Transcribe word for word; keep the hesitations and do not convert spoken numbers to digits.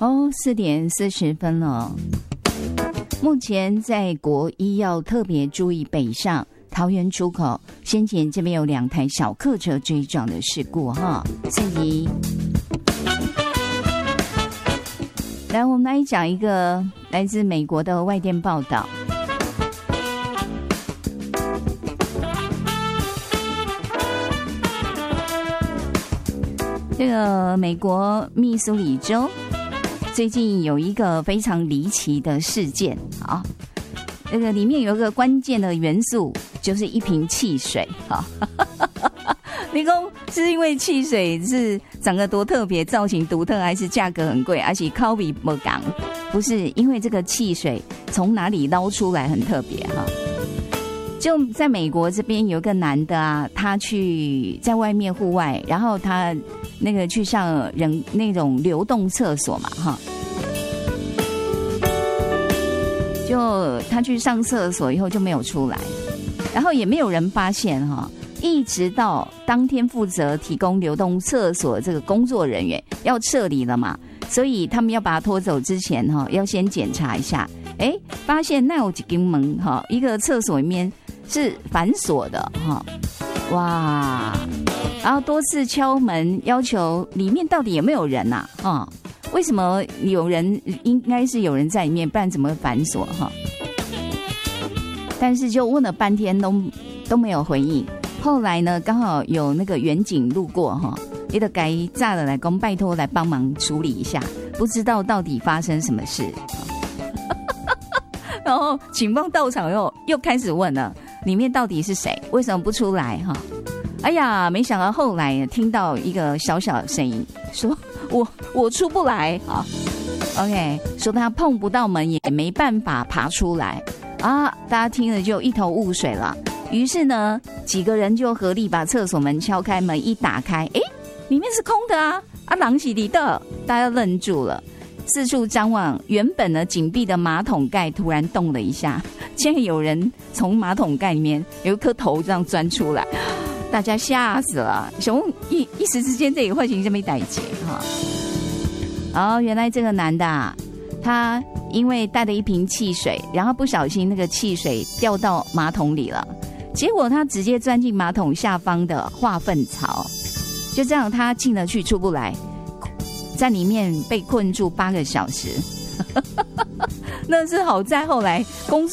哦，四点四十分了。目前在国一要特别注意北上桃园出口，先前这边有两台小客车追撞的事故哈，所以来我们来讲一个来自美国的外电报道。这个美国密苏里州最近有一个非常离奇的事件啊，那个里面有一个关键的元素，就是一瓶汽水啊。你说是因为汽水是长得多特别，造型独特，还是价格很贵，而且口味不港？不是，因为这个汽水从哪里捞出来很特别哈。就在美国这边有一个男的啊，他去在外面户外，然后他那个去上人那种流动厕所嘛哈，就他去上厕所以后就没有出来，然后也没有人发现哈，一直到当天负责提供流动厕所这个工作人员要撤离了嘛，所以他们要把他拖走之前哈，要先检查一下，哎，发现那有几根门哈，一个厕所里面是反锁的哈，哇！然后多次敲门要求里面到底有没有人呐、啊？啊、哦，为什么有人？应该是有人在里面，不然怎么会反锁哈？但是就问了半天都都没有回应。后来呢，刚好有那个远警路过哈，你的该炸了来公拜托来帮忙处理一下，不知道到底发生什么事。然后警方到场后又开始问了，里面到底是谁？为什么不出来哈？哎呀，没想到后来听到一个小小的声音，说我我出不来啊。OK， 说他碰不到门，也没办法爬出来啊。大家听了就一头雾水了。于是呢，几个人就合力把厕所门敲开，门一打开，哎，里面是空的啊！啊，狼洗里的，大家愣住了，四处张望。原本呢紧闭的马桶盖突然动了一下，竟然有人从马桶盖里面有一颗头这样钻出来，大家吓死了。熊一一时之间，这个坏情这么一逮劫哈。哦，原来这个男的啊，他因为带了一瓶汽水，然后不小心那个汽水掉到马桶里了。结果他直接钻进马桶下方的化粪槽，就这样他进了去出不来，在里面被困住八个小时。那是好在后来工作